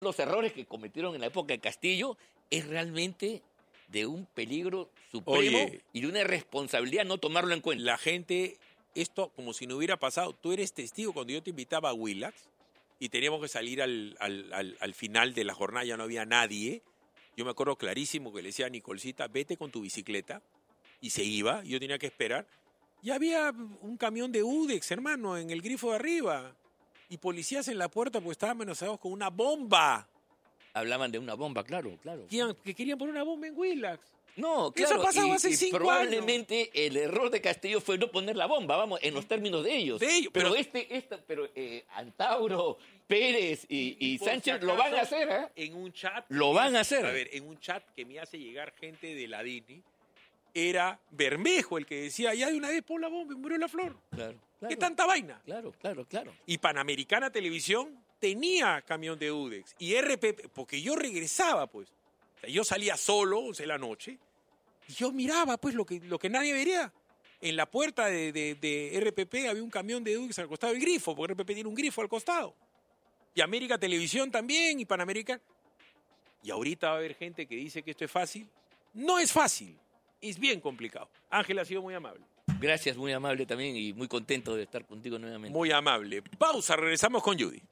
Los errores que cometieron en la época de Castillo es realmente de un peligro supremo. Oye, y de una irresponsabilidad no tomarlo en cuenta. La gente, esto como si no hubiera pasado. Tú eres testigo cuando yo te invitaba a Willax y teníamos que salir al final de la jornada, ya no había nadie. Yo me acuerdo clarísimo que le decía a Nicolcita, vete con tu bicicleta. Y se iba, yo tenía que esperar. Y había un camión de UDEX, hermano, en el grifo de arriba. Y policías en la puerta pues estaban amenazados con una bomba. Hablaban de una bomba, claro. Que querían poner una bomba en Willax. No, Eso claro. ha pasado hace 5 años. Probablemente el error de Castillo fue no poner la bomba, vamos, en los términos de ellos. Pero Antauro, Pérez y por Sánchez si lo van a acaso, hacer, ¿eh? En un chat. Lo van a hacer. A ver, en un chat que me hace llegar gente de la DINI, era Bermejo el que decía, ya de una vez pon la bomba y murió la flor. Claro. ¿Qué tanta vaina? Claro. Y Panamericana Televisión tenía camión de UDEX. Y RPP, porque yo regresaba, pues. O sea, yo salía solo, 11 de la noche, y yo miraba, pues, lo que nadie vería. En la puerta de RPP había un camión de UDEX al costado del grifo, porque RPP tiene un grifo al costado. Y América Televisión también, y Panamericana. Y ahorita va a haber gente que dice que esto es fácil. No es fácil, es bien complicado. Ángel ha sido muy amable. Gracias, muy amable también y muy contento de estar contigo nuevamente. Muy amable. Pausa, regresamos con Judy.